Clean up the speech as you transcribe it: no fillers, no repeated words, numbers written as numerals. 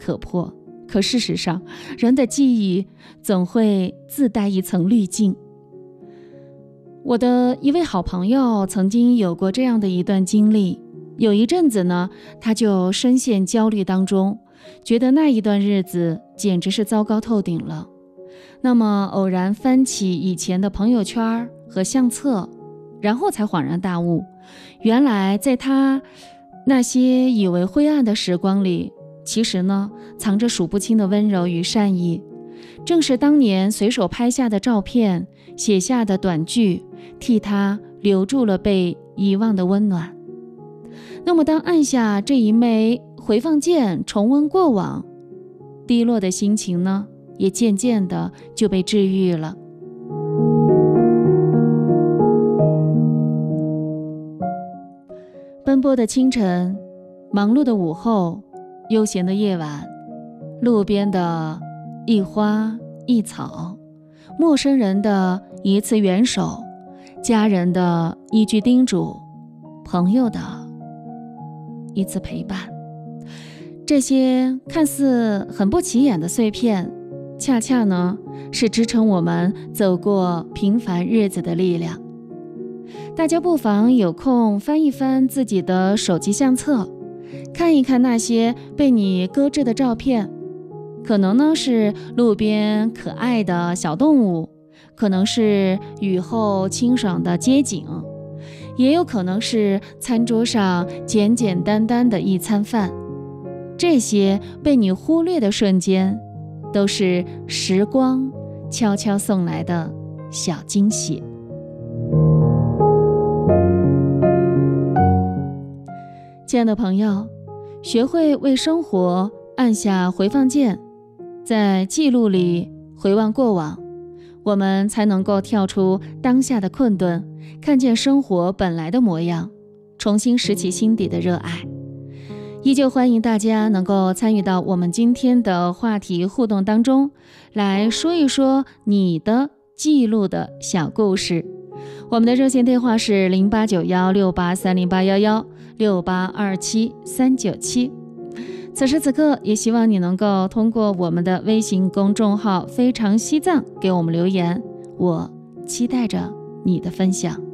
可破，可事实上，人的记忆总会自带一层滤镜。我的一位好朋友曾经有过这样的一段经历，有一阵子呢，他就深陷焦虑当中，觉得那一段日子简直是糟糕透顶了。那么偶然翻起以前的朋友圈和相册，然后才恍然大悟，原来在他那些以为灰暗的时光里，其实呢，藏着数不清的温柔与善意。正是当年随手拍下的照片，写下的短句，替他留住了被遗忘的温暖。那么当按下这一枚回放键，重温过往，低落的心情呢，也渐渐的就被治愈了。奔波的清晨，忙碌的午后，悠闲的夜晚，路边的一花一草，陌生人的一次援手，家人的一句叮嘱，朋友的一次陪伴，这些看似很不起眼的碎片，恰恰呢是支撑我们走过平凡日子的力量。大家不妨有空翻一翻自己的手机相册，看一看那些被你搁置的照片，可能呢是路边可爱的小动物，可能是雨后清爽的街景，也有可能是餐桌上简简单单的一餐饭。这些被你忽略的瞬间，都是时光悄悄送来的小惊喜。亲爱的朋友，学会为生活按下回放键，在记录里回望过往，我们才能够跳出当下的困顿，看见生活本来的模样，重新拾起心底的热爱。依旧欢迎大家能够参与到我们今天的话题互动当中，来说一说你的记录的小故事。我们的热线电话是0891683081，68273997。此时此刻，也希望你能够通过我们的微信公众号非常西藏给我们留言，我期待着你的分享。